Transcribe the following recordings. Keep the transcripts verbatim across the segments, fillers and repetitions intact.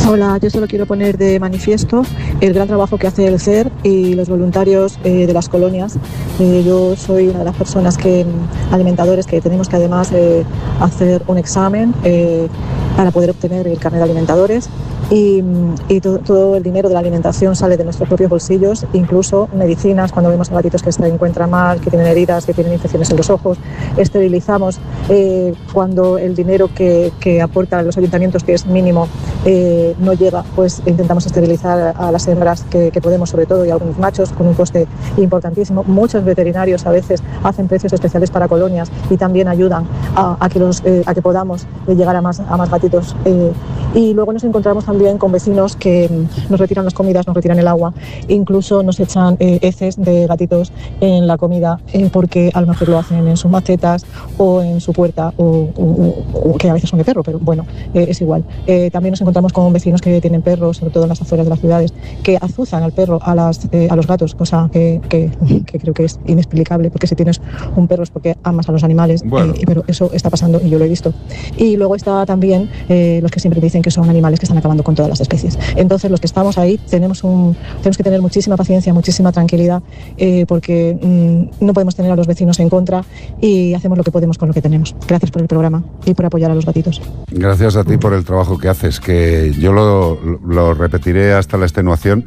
Hola, yo solo quiero poner de manifiesto el gran trabajo que hace el C E R y los voluntarios eh, de las colonias. Eh, yo soy una de las personas que, alimentadores, que tenemos que además eh, hacer un examen eh, para poder obtener el carnet de alimentadores. Y, y todo, todo el dinero de la alimentación sale de nuestros propios bolsillos, incluso medicinas, cuando vemos a gatitos que se encuentran mal, que tienen heridas, que tienen infecciones en los ojos, esterilizamos. Eh, cuando el dinero que, que aportan los ayuntamientos, que es mínimo, eh, no llega, pues intentamos esterilizar a las hembras que, que podemos, sobre todo, y a algunos machos, con un coste importantísimo. Muchos veterinarios a veces hacen precios especiales para colonias y también ayudan a, a, que, los, eh, a que podamos llegar a más, a más gatitos. Eh, y luego nos encontramos también con vecinos que nos retiran las comidas, nos retiran el agua, incluso nos echan eh, heces de gatitos en la comida, eh, porque a lo mejor lo hacen en sus macetas o en su puerta, o, o, o que a veces son de perro, pero bueno, eh, es igual. Eh, también nos encontramos con vecinos que tienen perros, sobre todo en las afueras de las ciudades, que azuzan al perro, a, las, eh, a los gatos, cosa que, que, que creo que es inexplicable, porque si tienes un perro es porque amas a los animales, bueno. eh, pero eso está pasando y yo lo he visto. Y luego está también eh, los que siempre dicen que son animales que están acabando con todas las especies. Entonces, los que estamos ahí tenemos, un, tenemos que tener muchísima paciencia, muchísima tranquilidad, eh, porque mmm, no podemos tener a los vecinos en contra y hacemos lo que podemos con lo que tenemos. Gracias por el programa y por apoyar a los gatitos. Gracias a ti por el trabajo que haces, que yo lo, lo repetiré hasta la extenuación.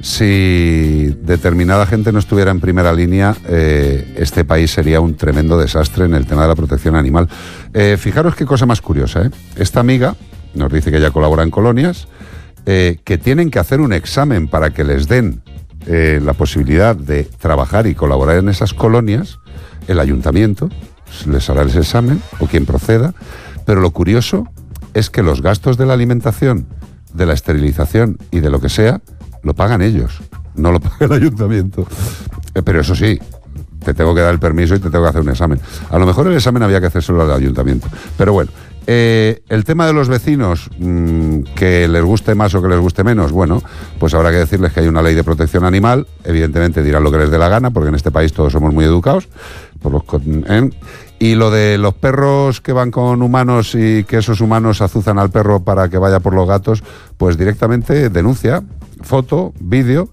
Si determinada gente no estuviera en primera línea, eh, este país sería un tremendo desastre en el tema de la protección animal. Eh, fijaros qué cosa más curiosa, ¿eh? Esta amiga nos dice que ella colabora en colonias, eh, que tienen que hacer un examen para que les den eh, la posibilidad de trabajar y colaborar en esas colonias. El ayuntamiento les hará ese examen, o quien proceda, pero lo curioso es que los gastos de la alimentación, de la esterilización y de lo que sea, lo pagan ellos, no lo paga el ayuntamiento. Eh, pero eso sí, te tengo que dar el permiso y te tengo que hacer un examen. A lo mejor el examen había que hacérselo al ayuntamiento, pero bueno. Eh, el tema de los vecinos, mmm, que les guste más o que les guste menos, bueno, pues habrá que decirles que hay una ley de protección animal, evidentemente dirán lo que les dé la gana, porque en este país todos somos muy educados, por los, ¿eh? Y lo de los perros que van con humanos y que esos humanos azuzan al perro para que vaya por los gatos, pues directamente denuncia, foto, vídeo.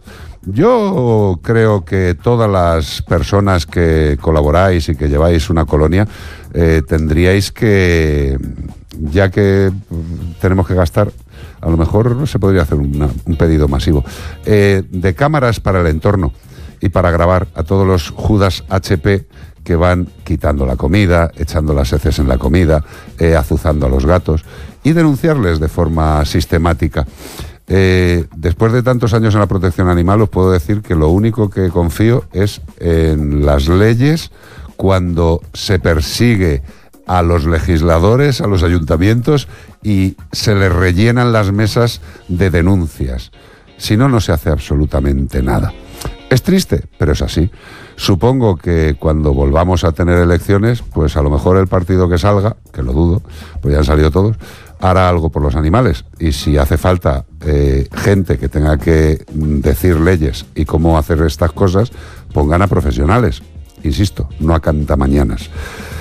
Yo creo que todas las personas que colaboráis y que lleváis una colonia, eh, tendríais que, ya que tenemos que gastar, a lo mejor se podría hacer una, un pedido masivo, eh, de cámaras para el entorno y para grabar a todos los Judas H P que van quitando la comida, echando las heces en la comida, eh, azuzando a los gatos, y denunciarles de forma sistemática. Eh, después de tantos años en la protección animal, os puedo decir que lo único que confío es en las leyes cuando se persigue a los legisladores, a los ayuntamientos, y se les rellenan las mesas de denuncias. Si no, no se hace absolutamente nada. Es triste, pero es así. Supongo que cuando volvamos a tener elecciones, pues a lo mejor el partido que salga, que lo dudo, pues ya han salido todos, hará algo por los animales. Y si hace falta eh, gente que tenga que decir leyes y cómo hacer estas cosas, pongan a profesionales. Insisto, no a cantamañanas.